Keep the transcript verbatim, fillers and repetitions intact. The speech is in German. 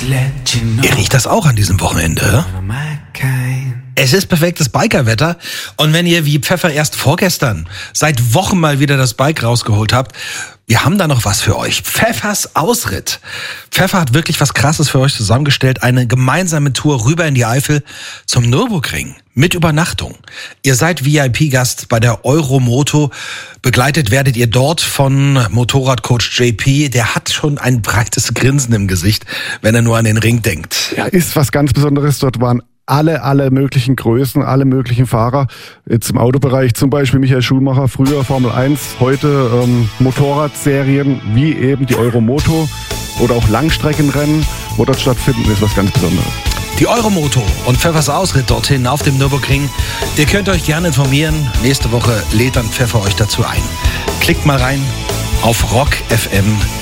Ihr riecht das auch an diesem Wochenende? Es ist perfektes Bikerwetter und wenn ihr wie Pfeffer erst vorgestern seit Wochen mal wieder das Bike rausgeholt habt, wir haben da noch was für euch. Pfeffers Ausritt. Pfeffer hat wirklich was Krasses für euch zusammengestellt. Eine gemeinsame Tour rüber in die Eifel zum Nürburgring mit Übernachtung. Ihr seid V I P-Gast bei der Euromoto. Begleitet werdet ihr dort von Motorradcoach J P. Der hat schon ein breites Grinsen im Gesicht, wenn er nur an den Ring denkt. Ja, ist was ganz Besonderes. Dort waren alle, alle möglichen Größen, alle möglichen Fahrer. Jetzt im Autobereich zum Beispiel Michael Schumacher, früher Formel eins, heute ähm, Motorradserien wie eben die Euromoto oder auch Langstreckenrennen, wo dort stattfinden, ist was ganz Besonderes. Die Euromoto und Pfeffers Ausritt dorthin auf dem Nürburgring. Ihr könnt euch gerne informieren. Nächste Woche lädt dann Pfeffer euch dazu ein. Klickt mal rein auf rock F M.